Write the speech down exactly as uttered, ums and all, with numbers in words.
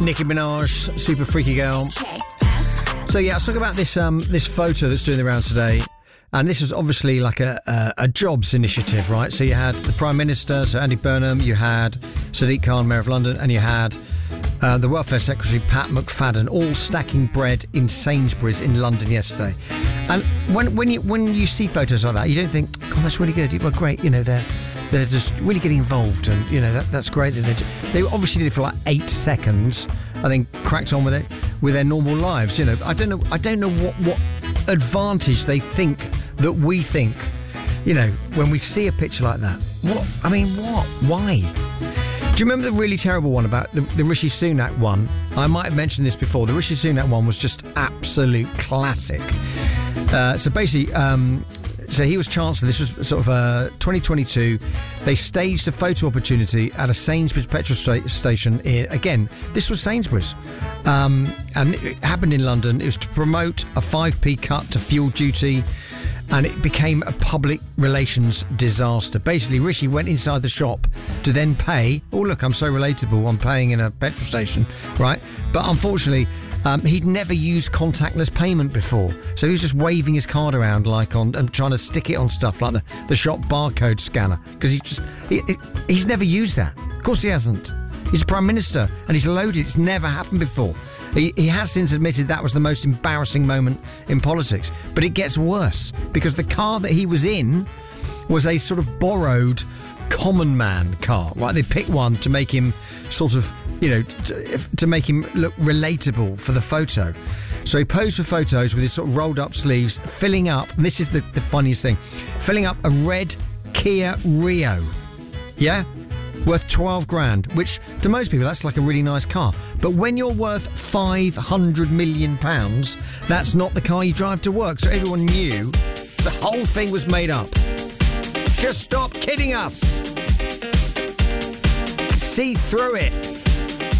Nicki Minaj, Super Freaky Girl. So yeah, I was talking about this um, this photo that's doing the rounds today. And this is obviously like a, a, a jobs initiative, right? So you had the Prime Minister, so Andy Burnham, you had Sadiq Khan, Mayor of London, and you had uh, the Welfare Secretary, Pat McFadden, all stacking bread in Sainsbury's in London yesterday. And when when you when you see photos like that, you don't think, God, that's really good. Well, great, you know, they're they're just really getting involved, and you know that that's great. That they they obviously did it for like eight seconds, and then cracked on with it with their normal lives. You know, I don't know, I don't know what what advantage they think that we think, you know, when we see a picture like that. What? I mean, what? Why? Do you remember the really terrible one about the, the Rishi Sunak one? I might have mentioned this before. The Rishi Sunak one was just absolute classic. Uh, so basically, um, so he was Chancellor. This was sort of uh, twenty twenty-two. They staged a photo opportunity at a Sainsbury's petrol sta- station. In, again, this was Sainsbury's. Um, and it happened in London. It was to promote a five p cut to fuel duty. And it became a public relations disaster. Basically, Rishi went inside the shop to then pay. Oh, look, I'm so relatable. I'm paying in a petrol station, right? But unfortunately, um, he'd never used contactless payment before. So he was just waving his card around like on and trying to stick it on stuff like the, the shop barcode scanner. Because he just he, he's never used that. Of course he hasn't. He's a Prime Minister and he's loaded. It's never happened before. He, he has since admitted that was the most embarrassing moment in politics. But it gets worse because the car that he was in was a sort of borrowed common man car. Right? They picked one to make him sort of, you know, to, to make him look relatable for the photo. So he posed for photos with his sort of rolled up sleeves, filling up, and this is the, the funniest thing, filling up a red Kia Rio. Yeah? Worth twelve grand, which to most people that's like a really nice car. But when you're worth five hundred million pounds, that's not the car you drive to work. So everyone knew the whole thing was made up. Just stop kidding us. See through it.